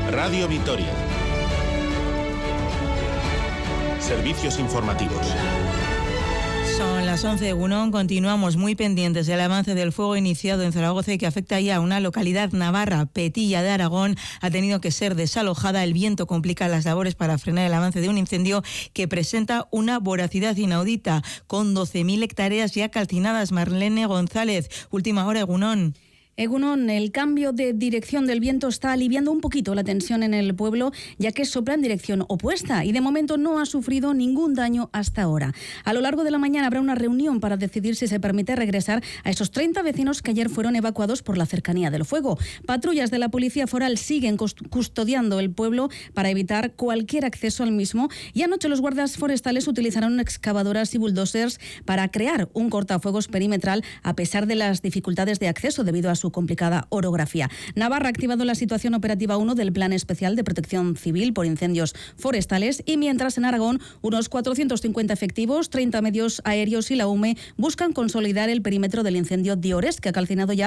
Radio Vitoria. Servicios informativos. Son las 11:01, continuamos muy pendientes del avance del fuego iniciado en Zaragoza y que afecta ya a una localidad navarra. Petilla de Aragón ha tenido que ser desalojada. El viento complica las labores para frenar el avance de un incendio que presenta una voracidad inaudita, con 12.000 hectáreas ya calcinadas. Marlene González, Última Hora, Egunon. Egunon, el cambio de dirección del viento está aliviando un poquito la tensión en el pueblo, ya que sopla en dirección opuesta y de momento no ha sufrido ningún daño hasta ahora. A lo largo de la mañana habrá una reunión para decidir si se permite regresar a esos 30 vecinos que ayer fueron evacuados por la cercanía del fuego. Patrullas de la Policía Foral siguen custodiando el pueblo para evitar cualquier acceso al mismo, y anoche los guardias forestales utilizaron excavadoras y bulldozers para crear un cortafuegos perimetral a pesar de las dificultades de acceso debido a su complicada orografía. Navarra ha activado la situación operativa 1 del Plan Especial de Protección Civil por incendios forestales, y mientras en Aragón unos 450 efectivos, 30 medios aéreos y la UME buscan consolidar el perímetro del incendio de Ores, que ha calcinado ya